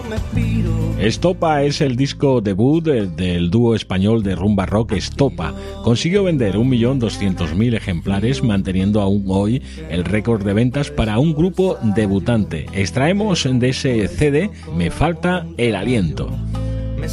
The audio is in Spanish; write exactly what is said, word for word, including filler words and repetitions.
Estopa es el disco debut del, del dúo español de rumba rock Estopa. Consiguió vender un millón doscientos mil ejemplares, manteniendo aún hoy el récord de ventas para un grupo debutante. Extraemos de ese C D Me falta el aliento.